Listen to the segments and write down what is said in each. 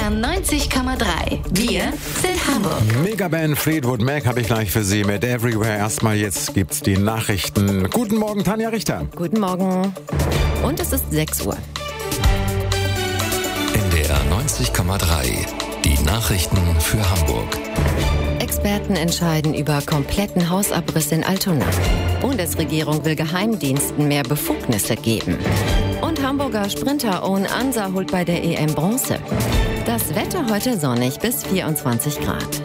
NDR 90,3. Wir sind Hamburg. Megaband Fleetwood Mac habe ich gleich für Sie mit Everywhere. Erstmal jetzt gibt's die Nachrichten. Guten Morgen, Tanja Richter. Guten Morgen. Und es ist 6 Uhr. NDR 90,3. Die Nachrichten für Hamburg. Experten entscheiden über kompletten Hausabriss in Altona. Bundesregierung will Geheimdiensten mehr Befugnisse geben. Und Hamburger Sprinter Owen Ansa holt bei der EM Bronze. Das Wetter heute sonnig bis 24 Grad.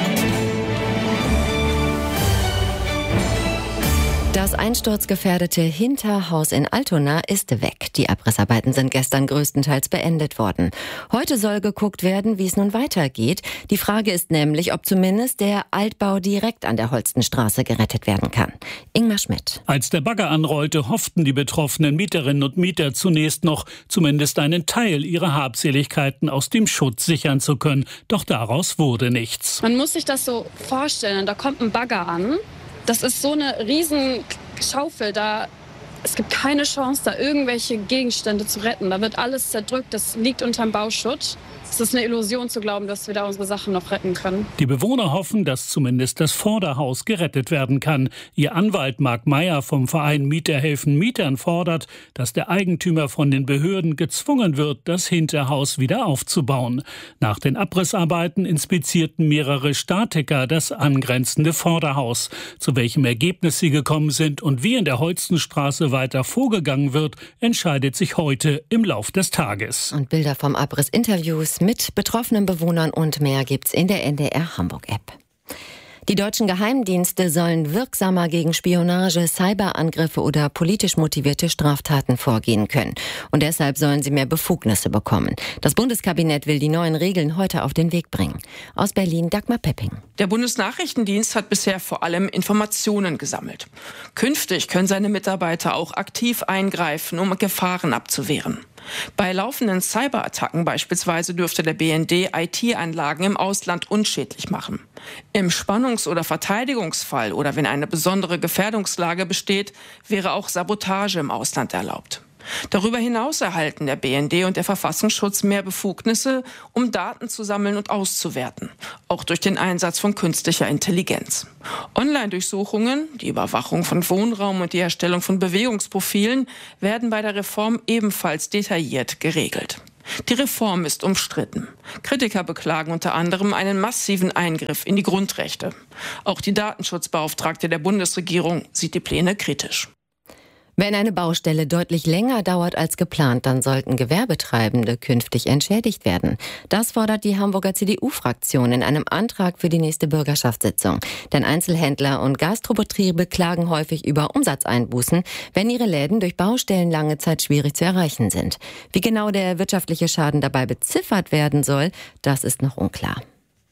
Das einsturzgefährdete Hinterhaus in Altona ist weg. Die Abrissarbeiten sind gestern größtenteils beendet worden. Heute soll geguckt werden, wie es nun weitergeht. Die Frage ist nämlich, ob zumindest der Altbau direkt an der Holstenstraße gerettet werden kann. Ingmar Schmidt. Als der Bagger anrollte, hofften die betroffenen Mieterinnen und Mieter zunächst noch, zumindest einen Teil ihrer Habseligkeiten aus dem Schutt sichern zu können. Doch daraus wurde nichts. Man muss sich das so vorstellen, da kommt ein Bagger an. Das ist so eine riesen Schaufel da. Es gibt keine Chance, da irgendwelche Gegenstände zu retten. Da wird alles zerdrückt, das liegt unterm Bauschutt. Es ist eine Illusion zu glauben, dass wir da unsere Sachen noch retten können. Die Bewohner hoffen, dass zumindest das Vorderhaus gerettet werden kann. Ihr Anwalt Marc Meyer vom Verein Mieter helfen Mietern fordert, dass der Eigentümer von den Behörden gezwungen wird, das Hinterhaus wieder aufzubauen. Nach den Abrissarbeiten inspizierten mehrere Statiker das angrenzende Vorderhaus. Zu welchem Ergebnis sie gekommen sind und wie in der Holstenstraße weiter vorgegangen wird, entscheidet sich heute im Lauf des Tages. Und Bilder vom Abriss, Interviews mit betroffenen Bewohnern und mehr gibt's in der NDR Hamburg-App. Die deutschen Geheimdienste sollen wirksamer gegen Spionage, Cyberangriffe oder politisch motivierte Straftaten vorgehen können. Und deshalb sollen sie mehr Befugnisse bekommen. Das Bundeskabinett will die neuen Regeln heute auf den Weg bringen. Aus Berlin Dagmar Pepping. Der Bundesnachrichtendienst hat bisher vor allem Informationen gesammelt. Künftig können seine Mitarbeiter auch aktiv eingreifen, um Gefahren abzuwehren. Bei laufenden Cyberattacken beispielsweise dürfte der BND IT-Anlagen im Ausland unschädlich machen. Im Spannungs- oder Verteidigungsfall oder wenn eine besondere Gefährdungslage besteht, wäre auch Sabotage im Ausland erlaubt. Darüber hinaus erhalten der BND und der Verfassungsschutz mehr Befugnisse, um Daten zu sammeln und auszuwerten, auch durch den Einsatz von künstlicher Intelligenz. Online-Durchsuchungen, die Überwachung von Wohnraum und die Erstellung von Bewegungsprofilen werden bei der Reform ebenfalls detailliert geregelt. Die Reform ist umstritten. Kritiker beklagen unter anderem einen massiven Eingriff in die Grundrechte. Auch die Datenschutzbeauftragte der Bundesregierung sieht die Pläne kritisch. Wenn eine Baustelle deutlich länger dauert als geplant, dann sollten Gewerbetreibende künftig entschädigt werden. Das fordert die Hamburger CDU-Fraktion in einem Antrag für die nächste Bürgerschaftssitzung. Denn Einzelhändler und Gastrobetriebe klagen häufig über Umsatzeinbußen, wenn ihre Läden durch Baustellen lange Zeit schwierig zu erreichen sind. Wie genau der wirtschaftliche Schaden dabei beziffert werden soll, das ist noch unklar.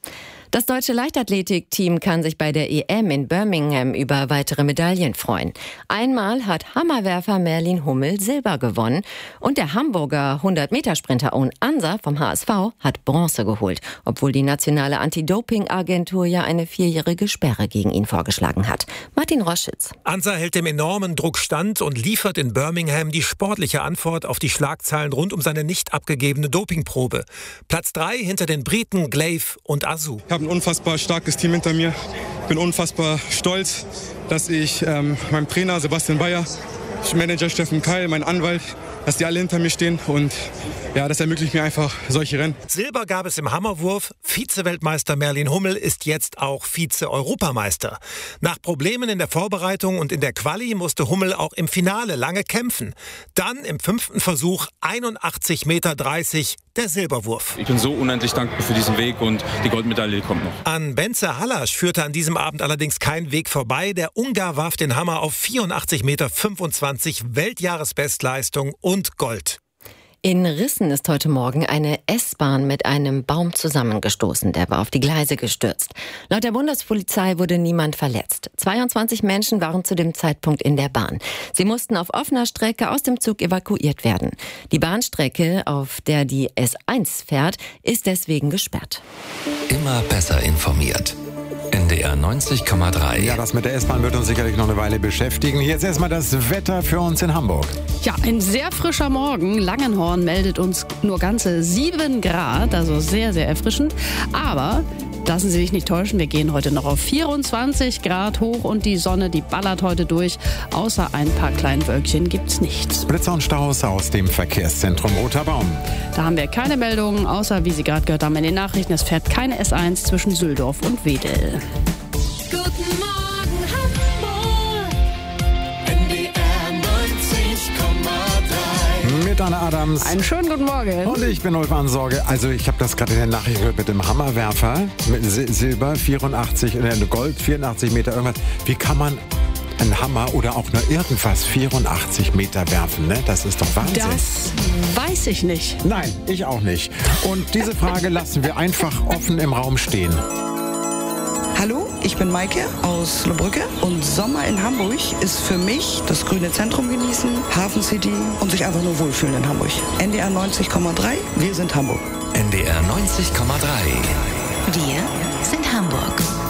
Das deutsche Leichtathletikteam kann sich bei der EM in Birmingham über weitere Medaillen freuen. Einmal hat Hammerwerfer Merlin Hummel Silber gewonnen und der Hamburger 100-Meter-Sprinter Owen Ansa vom HSV hat Bronze geholt, obwohl die nationale Anti-Doping-Agentur ja eine 4-jährige Sperre gegen ihn vorgeschlagen hat. Martin Roschitz. Ansa hält dem enormen Druck stand und liefert in Birmingham die sportliche Antwort auf die Schlagzeilen rund um seine nicht abgegebene Dopingprobe. Platz 3 hinter den Briten Glaive und Azu. Ich habe ein unfassbar starkes Team hinter mir. Bin unfassbar stolz, dass ich meinem Trainer Sebastian Bayer, Manager Steffen Keil, mein Anwalt, dass die alle hinter mir stehen und ja, das ermöglicht mir einfach solche Rennen. Silber gab es im Hammerwurf. Vize-Weltmeister Merlin Hummel ist jetzt auch Vize-Europameister. Nach Problemen in der Vorbereitung und in der Quali musste Hummel auch im Finale lange kämpfen. Dann im 5. Versuch 81,30 Meter der Silberwurf. Ich bin so unendlich dankbar für diesen Weg und die Goldmedaille kommt noch. An Bence Hallasch führte an diesem Abend allerdings kein Weg vorbei. Der Ungar warf den Hammer auf 84,25 Meter, Weltjahresbestleistung und Gold. In Rissen ist heute Morgen eine S-Bahn mit einem Baum zusammengestoßen. Der war auf die Gleise gestürzt. Laut der Bundespolizei wurde niemand verletzt. 22 Menschen waren zu dem Zeitpunkt in der Bahn. Sie mussten auf offener Strecke aus dem Zug evakuiert werden. Die Bahnstrecke, auf der die S1 fährt, ist deswegen gesperrt. Immer besser informiert. NDR 90,3. Ja, das mit der S-Bahn wird uns sicherlich noch eine Weile beschäftigen. Jetzt erstmal das Wetter für uns in Hamburg. Ja, ein sehr frischer Morgen. Langenhorn meldet uns nur ganze 7 Grad, also sehr, sehr erfrischend. Aber lassen Sie sich nicht täuschen, wir gehen heute noch auf 24 Grad hoch und die Sonne, die ballert heute durch. Außer ein paar kleinen Wölkchen gibt's nichts. Blitzer und Staus aus dem Verkehrszentrum Roter Baum. Da haben wir keine Meldungen, außer, wie Sie gerade gehört haben in den Nachrichten, es fährt keine S1 zwischen Süldorf und Wedel. Guten Morgen Hamburg, NDR 90,3. Mit Anna Adams. Einen schönen guten Morgen. Und ich bin Ulf Ansorge. Also ich habe das gerade in den Nachrichten gehört mit dem Hammerwerfer. Mit Silber 84, Gold 84 Meter irgendwas. Wie kann man einen Hammer oder auch nur irgendwas 84 Meter werfen, ne? Das ist doch Wahnsinn. Das weiß ich nicht. Nein, ich auch nicht. Und diese Frage lassen wir einfach offen im Raum stehen. Hallo, ich bin Maike aus Lohbrügge und Sommer in Hamburg ist für mich das grüne Zentrum genießen, Hafen City und sich einfach nur wohlfühlen in Hamburg. NDR 90,3, wir sind Hamburg. NDR 90,3. Wir sind Hamburg.